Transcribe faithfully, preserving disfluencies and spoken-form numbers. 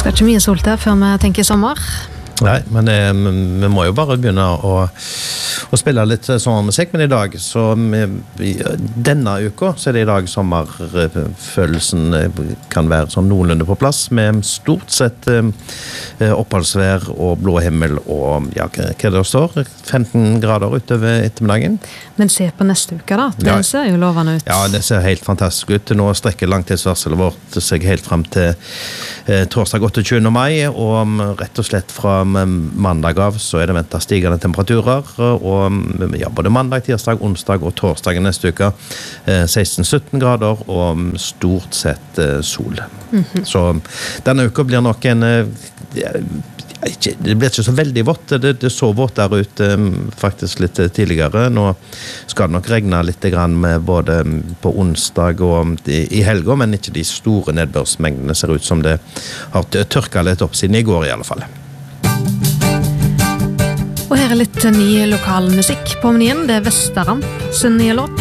Skal ikke mye sol til før vi tenker sommer. Nei, men det, vi må jo bare begynne å, å spille litt sommermusikk, men i dag, så vi, denne uka, så er det i dag sommerfølelsen kan være sånn noenlunde på plass, med stort sett eh, oppholdsvær og blå himmel og, ja, hva det står, femten grader utover ettermiddagen. Men se på neste uke da, det ja. Ser jo lovende ut. Ja, det ser helt fantastisk ut. Nå strekker langtidsvarselet vårt seg helt frem til eh, torsdag åtteogtyvende mai, og rett og slett fra mandag av så er det ventet stigende temperaturer, og ja, både mandag, tirsdag, onsdag og torsdag neste uke eh, seksten til sytten grader og stort sett eh, sol. Mm-hmm. Så denne uka blir nok en eh, Ikke, det blir ikke så veldig vått, det, det så vått der ute faktisk litt tidligere. Nå skal det nok regne litt grann med både på onsdag og i, i helga, men ikke de store nedbørsmengdene ser ut som det har tørket litt opp siden i går i alle fall. Og her er litt ny lokal musikk på menyen, det er Vestaramp sin nye låt.